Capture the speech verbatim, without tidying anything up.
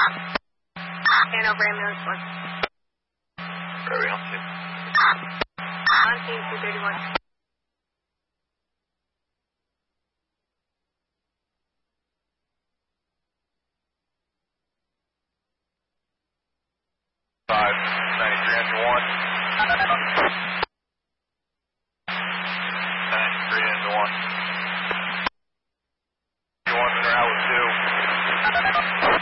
Hanover ambulance one. Very helpful. On scene two thirty-one. Five ninety-three into one. Ninety-three into one. One in route with two.